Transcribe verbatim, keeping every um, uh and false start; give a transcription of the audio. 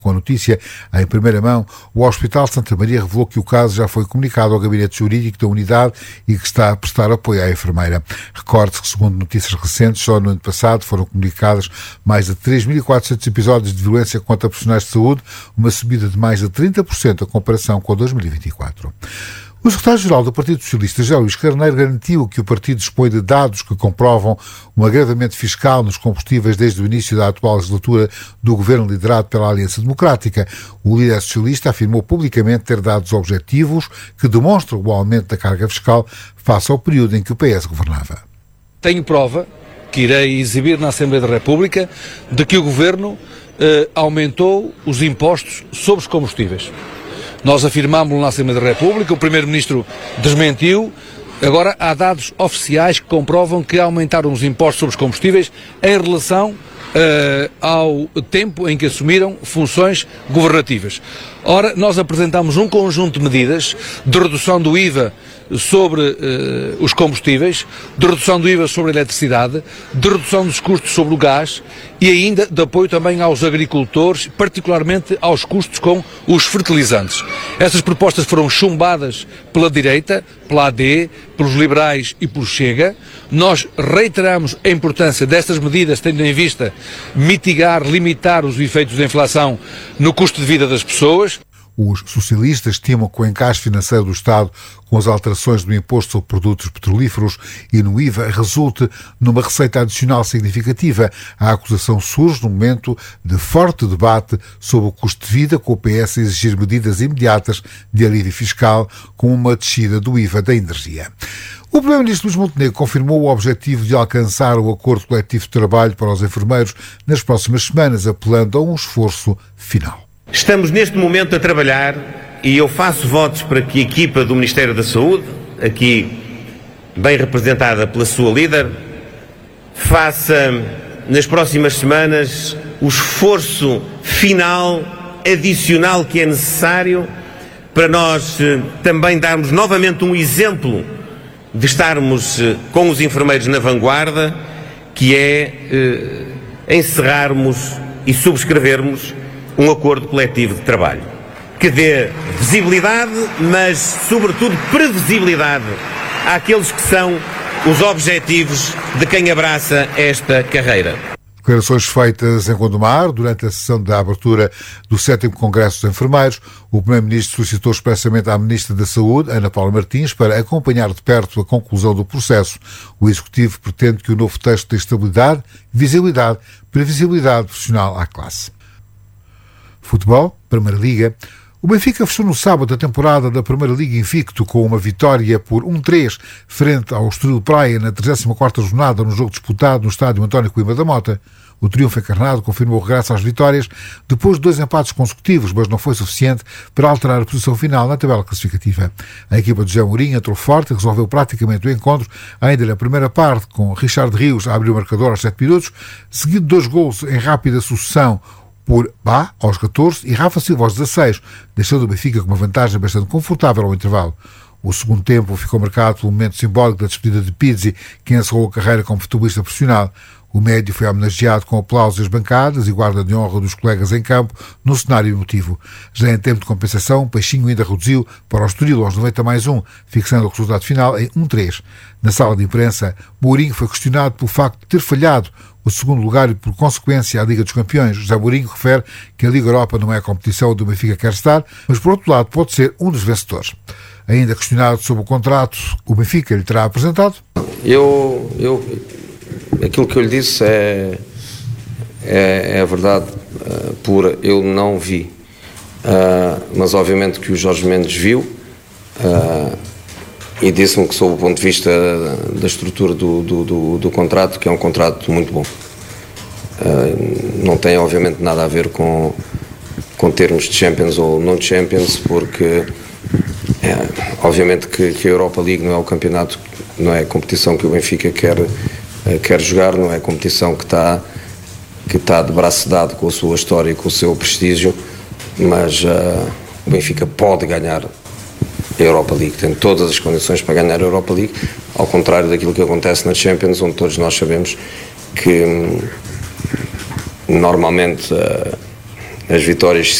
Com a notícia em primeira mão, o Hospital Santa Maria revelou que o caso já foi comunicado ao gabinete jurídico da unidade e que está a prestar apoio à enfermeira. Recorde-se que, segundo notícias recentes, só no ano passado foram comunicadas mais de três mil e quatrocentos episódios de violência contra profissionais de saúde, uma subida de mais de trinta por cento em comparação com dois mil e vinte e quatro. O secretário-geral do Partido Socialista, José Luís Carneiro, garantiu que o partido dispõe de dados que comprovam um agravamento fiscal nos combustíveis desde o início da atual legislatura do governo liderado pela Aliança Democrática. O líder socialista afirmou publicamente ter dados objetivos que demonstram o aumento da carga fiscal face ao período em que o P S governava. Tenho prova, que irei exibir na Assembleia da República, de que o governo eh, aumentou os impostos sobre os combustíveis. Nós afirmámos na Assembleia da República, o Primeiro-Ministro desmentiu. Agora há dados oficiais que comprovam que aumentaram os impostos sobre os combustíveis em relação uh, ao tempo em que assumiram funções governativas. Ora, nós apresentamos um conjunto de medidas de redução do I V A sobre uh, os combustíveis, de redução do I V A sobre a eletricidade, de redução dos custos sobre o gás e ainda de apoio também aos agricultores, particularmente aos custos com os fertilizantes. Essas propostas foram chumbadas pela direita, pela A D, pelos liberais e pelo Chega. Nós reiteramos a importância destas medidas, tendo em vista mitigar, limitar os efeitos da inflação no custo de vida das pessoas. Os socialistas estimam que o encaixe financeiro do Estado com as alterações do imposto sobre produtos petrolíferos e no I V A resulte numa receita adicional significativa. A acusação surge no momento de forte debate sobre o custo de vida, com o P S a exigir medidas imediatas de alívio fiscal, com uma descida do I V A da energia. O Primeiro-Ministro Luís Montenegro confirmou o objetivo de alcançar o acordo coletivo de trabalho para os enfermeiros nas próximas semanas, apelando a um esforço final. Estamos neste momento a trabalhar e eu faço votos para que a equipa do Ministério da Saúde, aqui bem representada pela sua líder, faça nas próximas semanas o esforço final, adicional que é necessário para nós também darmos novamente um exemplo de estarmos com os enfermeiros na vanguarda, que é eh, encerrarmos e subscrevermos um acordo coletivo de trabalho que dê visibilidade, mas sobretudo previsibilidade àqueles que são os objetivos de quem abraça esta carreira. Declarações feitas em Gondomar durante a sessão da abertura do sétimo Congresso dos Enfermeiros. O Primeiro-Ministro solicitou expressamente à Ministra da Saúde, Ana Paula Martins, para acompanhar de perto a conclusão do processo. O Executivo pretende que o novo texto dê estabilidade, visibilidade, previsibilidade profissional à classe. Futebol, Primeira Liga. O Benfica fechou no sábado a temporada da Primeira Liga invicto com uma vitória por um três frente ao Estoril Praia na trigésima quarta jornada no jogo disputado no estádio António Coimbra da Mota. O triunfo encarnado confirmou o regresso às vitórias depois de dois empates consecutivos, mas não foi suficiente para alterar a posição final na tabela classificativa. A equipa de José Mourinho entrou forte e resolveu praticamente o encontro ainda na primeira parte, com Richard Rios a abrir o marcador aos sete minutos, seguido de dois golos em rápida sucessão por Bá, aos catorze, e Rafa Silva, aos dezasseis, deixando o Benfica com uma vantagem bastante confortável ao intervalo. O segundo tempo ficou marcado pelo momento simbólico da despedida de Pizzi, que encerrou a carreira como futebolista profissional. O médio foi homenageado com aplausos das bancadas e guarda de honra dos colegas em campo, num cenário emotivo. Já em tempo de compensação, Peixinho ainda reduziu para o Estoril aos noventa mais um, fixando o resultado final em um três. Na sala de imprensa, Mourinho foi questionado pelo facto de ter falhado o segundo lugar e, por consequência, a Liga dos Campeões. José Mourinho refere que a Liga Europa não é a competição onde o Benfica quer estar, mas, por outro lado, pode ser um dos vencedores. Ainda questionado sobre o contrato, o Benfica lhe terá apresentado? Eu, eu, aquilo que eu lhe disse é, é, é a verdade uh, pura. Eu não vi, uh, mas obviamente que o Jorge Mendes viu uh, e disse-me que, sob o ponto de vista da estrutura do, do, do, do contrato, que é um contrato muito bom. Uh, não tem obviamente nada a ver com, com termos de Champions ou não de Champions, porque é, obviamente que, que a Europa League não é o campeonato, não é a competição que o Benfica quer, quer jogar, não é a competição que está, que está de braço dado com a sua história e com o seu prestígio, mas uh, o Benfica pode ganhar a Europa League, tem todas as condições para ganhar a Europa League, ao contrário daquilo que acontece na Champions, onde todos nós sabemos que hum, normalmente uh, as vitórias